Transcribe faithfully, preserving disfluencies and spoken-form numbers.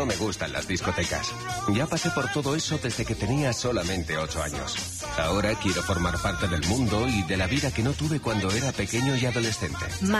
No me gustan las discotecas. Ya pasé por todo eso desde que tenía solamente ocho años. Ahora quiero formar parte del mundo y de la vida que no tuve cuando era pequeño y adolescente.